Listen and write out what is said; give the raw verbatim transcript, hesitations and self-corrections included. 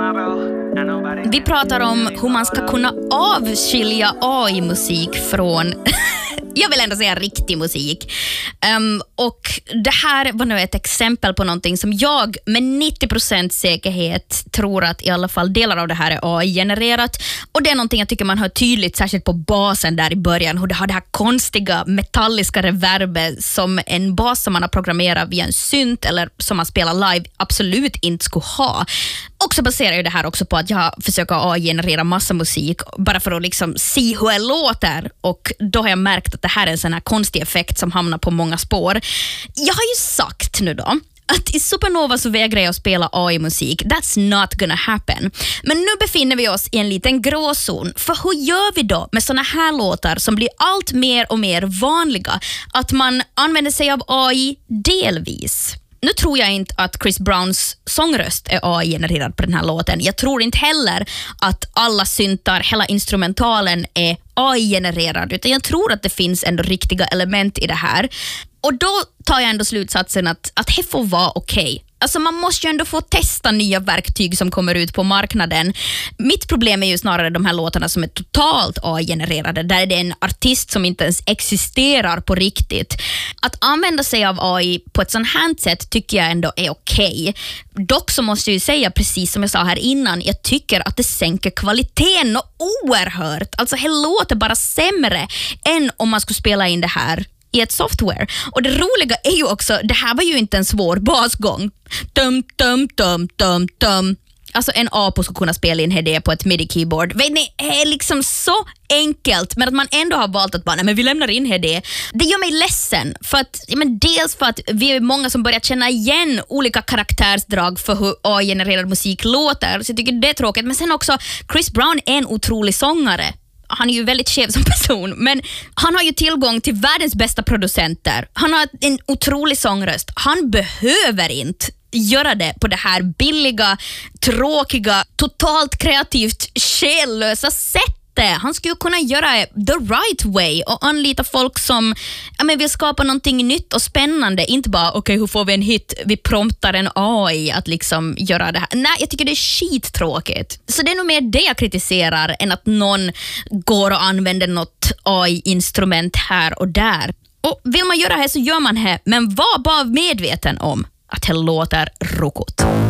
Vi pratar om hur man ska kunna avskilja A I-musik från, jag vill ändå säga riktig musik. Um, och det här var nu ett exempel på någonting som jag med nittio procent säkerhet tror att i alla fall delar av det här är A I-genererat. Och det är någonting jag tycker man hör tydligt, särskilt på basen där i början, hur det har det här konstiga metalliska reverbet som en bas som man har programmerat via en synt eller som man spelar live absolut inte skulle ha. Och så baserar ju det här också på att jag försöker A I-generera massa musik bara för att liksom se hur det låter, och då har jag märkt att det här är en sån här konstig effekt som hamnar på många spår. Jag har ju sagt nu då att i Supernova så vägrar jag att spela A I-musik. That's not gonna happen. Men nu befinner vi oss i en liten gråzon. För hur gör vi då med såna här låtar som blir allt mer och mer vanliga? Att man använder sig av A I delvis. Nu tror jag inte att Chris Browns sångröst är A I-genererad på den här låten. Jag tror inte heller att alla syntar, hela instrumentalen är A I-genererad, utan jag tror att det finns ändå riktiga element i det här. Och då tar jag ändå slutsatsen att, att det får vara okej. Okay. Alltså man måste ju ändå få testa nya verktyg som kommer ut på marknaden. Mitt problem är ju snarare de här låtarna som är totalt A I-genererade, där det är en artist som inte ens existerar på riktigt. Att använda sig av A I på ett sånt här sätt tycker jag ändå är okej. Dock så måste jag ju säga, precis som jag sa här innan, jag tycker att det sänker kvaliteten och oerhört. Alltså det låter bara sämre än om man skulle spela in det här i ett software. Och det roliga är ju också, det här var ju inte en svår basgång. Dum, dum, dum, dum, dum. Alltså en apo skulle kunna spela in det på ett midi-keyboard. Vet ni, det är liksom så enkelt, men att man ändå har valt att bara, nej men vi lämnar in det. Det gör mig ledsen, för att, ja, men dels för att vi är många som börjar känna igen olika karaktärsdrag för hur A I-genererad musik låter, så jag tycker det är tråkigt. Men sen också, Chris Brown är en otrolig sångare. Han är ju väldigt skev som person, men han har ju tillgång till världens bästa producenter. Han har en otrolig sångröst. Han behöver inte göra det på det här billiga, tråkiga, totalt kreativt, själlösa sättet. Han skulle kunna göra the right way och anlita folk som, ja, men vill skapa någonting nytt och spännande. Inte bara, okej, okay, hur får vi en hit? Vi promptar en A I att liksom göra det här. Nej, jag tycker det är skittråkigt. Så det är nog mer det jag kritiserar än att någon går och använder något A I-instrument här och där. Och vill man göra det så gör man det, men var bara medveten om att det låter rokot.